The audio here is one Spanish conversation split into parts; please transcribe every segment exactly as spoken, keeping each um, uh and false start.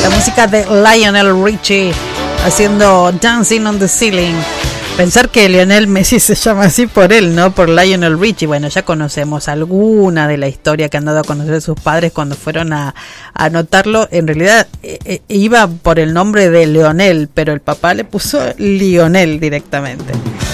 La música de Lionel Richie haciendo Dancing on the Ceiling. Pensar que Lionel Messi se llama así por él, ¿no? Por Lionel Richie. Bueno, ya conocemos alguna de la historia que han dado a conocer sus padres cuando fueron a, a anotarlo. En realidad eh, iba por el nombre de Leonel, pero el papá le puso Lionel directamente.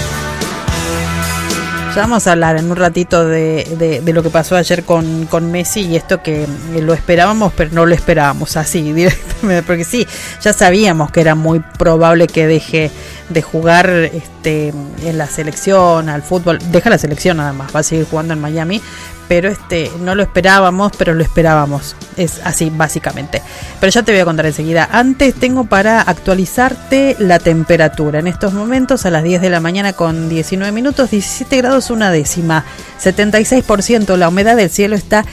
Ya vamos a hablar en un ratito de, de, de lo que pasó ayer con, con Messi y esto que lo esperábamos, pero no lo esperábamos así directamente, porque sí, ya sabíamos que era muy probable que deje de jugar este, en la selección, al fútbol, deja la selección nada más, va a seguir jugando en Miami, pero este no lo esperábamos, pero lo esperábamos, es así básicamente. Pero ya te voy a contar enseguida. Antes tengo para actualizarte la temperatura. En estos momentos a las diez de la mañana con diecinueve minutos, diecisiete grados una décima, setenta y seis por ciento, la humedad del cielo está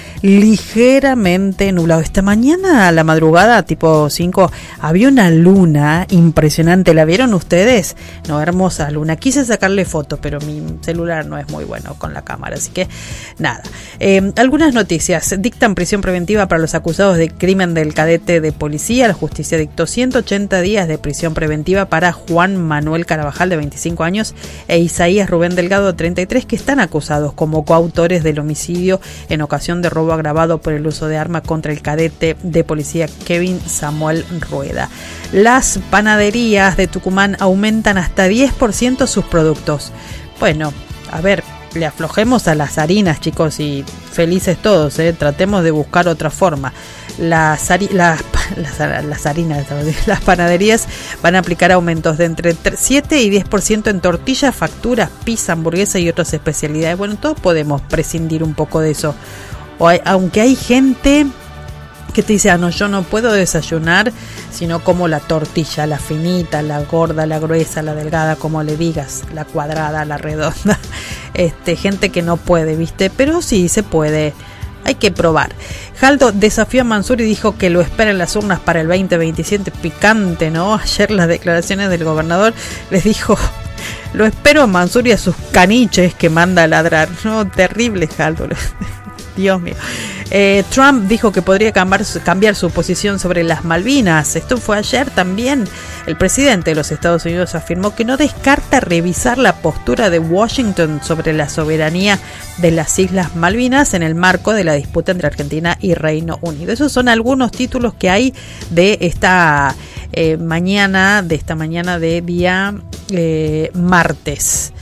ligeramente nublado. Esta mañana a la madrugada, tipo cinco, había una luna impresionante, ¿la vieron ustedes? No, hermosa luna. Quise sacarle foto, pero mi celular no es muy bueno con la cámara, así que nada. Eh, algunas noticias. Dictan prisión preventiva para los acusados de crimen del cadete de policía. La justicia dictó ciento ochenta días de prisión preventiva para Juan Manuel Carabajal, de veinticinco años, e Isaías Rubén Delgado, de treinta y tres, que están acusados como coautores del homicidio en ocasión de robo agravado por el uso de arma contra el cadete de policía Kevin Samuel Rueda. Las panaderías de Tucumán aumentan hasta diez por ciento sus productos. Bueno, a ver, le aflojemos a las harinas, chicos, y felices todos, ¿eh? Tratemos de buscar otra forma. Las, hari- las, las, las harinas, las panaderías van a aplicar aumentos de entre siete y diez por ciento en tortillas, facturas, pizza, hamburguesa y otras especialidades. Bueno, todos podemos prescindir un poco de eso. O hay, aunque hay gente que te dice, ah, no, yo no puedo desayunar, sino como la tortilla, la finita, la gorda, la gruesa, la delgada, como le digas, la cuadrada, la redonda. Este, gente que no puede, ¿viste? Pero sí se puede. Hay que probar. Jaldo desafió a Mansur y dijo que lo espera en las urnas para el veinte veintisiete. Picante, ¿no? Ayer las declaraciones del gobernador les dijo, lo espero a Mansur y a sus caniches que manda a ladrar. No, terrible, Jaldo. Dios mío. Eh, Trump dijo que podría cambiar, cambiar su posición sobre las Malvinas. Esto fue ayer también. El presidente de los Estados Unidos afirmó que no descarta revisar la postura de Washington sobre la soberanía de las Islas Malvinas en el marco de la disputa entre Argentina y Reino Unido. Esos son algunos títulos que hay de esta eh, mañana, de esta mañana de día eh, martes.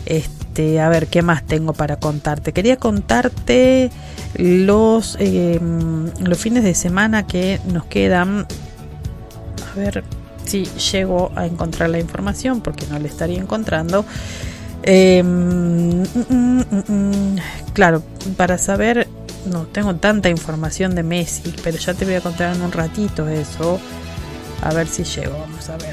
Este, a ver, ¿qué más tengo para contarte? Quería contarte los eh, los fines de semana que nos quedan. A ver si llego a encontrar la información, porque no la estaría encontrando. Eh, mm, mm, mm, mm, claro, para saber, no tengo tanta información de Messi, pero ya te voy a contar en un ratito eso. A ver si llego, vamos a ver.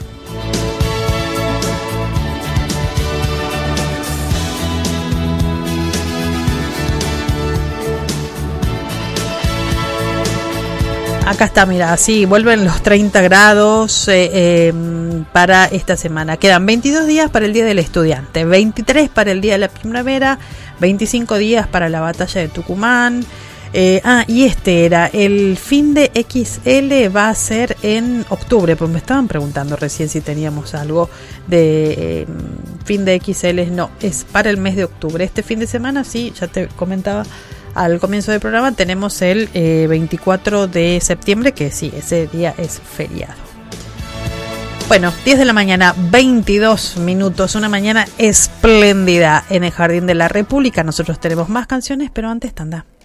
Acá está, mira, sí, vuelven los treinta grados eh, eh, para esta semana. Quedan veintidós días para el Día del Estudiante, veintitrés para el Día de la Primavera, veinticinco días para la Batalla de Tucumán. Eh, ah, y este era, el fin de X L va a ser en octubre, pues me estaban preguntando recién si teníamos algo de eh, fin de X L. No, es para el mes de octubre. Este fin de semana, sí, ya te comentaba al comienzo del programa, tenemos el eh, veinticuatro de septiembre, que sí, ese día es feriado. Bueno, diez de la mañana, veintidós minutos, una mañana espléndida en el Jardín de la República. Nosotros tenemos más canciones, pero antes tanda.